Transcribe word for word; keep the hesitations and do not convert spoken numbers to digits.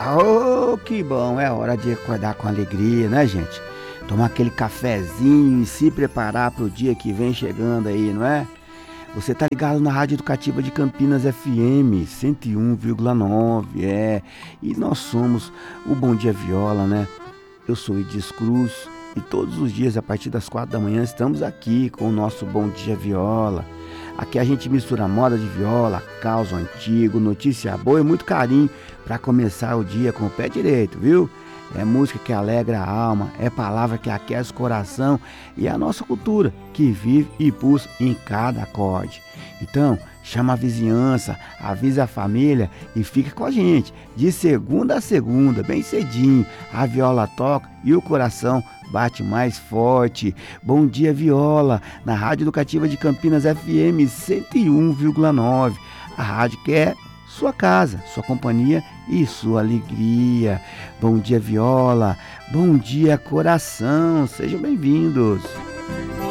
Oh, que bom, é hora de acordar com alegria, né, gente? Tomar aquele cafezinho e se preparar para o dia que vem chegando aí, não é? Você tá ligado na Rádio Educativa de Campinas F M cento e um vírgula nove, é. E nós somos o Bom Dia Viola, né? Eu sou Edis Cruz e todos os dias, a partir das quatro da manhã, estamos aqui com o nosso Bom Dia Viola. Aqui a gente mistura moda de viola, caos antigo, notícia boa e muito carinho para começar o dia com o pé direito, viu? É música que alegra a alma, é palavra que aquece o coração e é a nossa cultura que vive e pulsa em cada acorde. Então, chama a vizinhança, avisa a família e fica com a gente. De segunda a segunda, bem cedinho, a viola toca e o coração bate mais forte. Bom dia, Viola, na Rádio Educativa de Campinas F M cento e um vírgula nove. A rádio que é sua casa, sua companhia e sua alegria. Bom dia, Viola. Bom dia, coração. Sejam bem-vindos.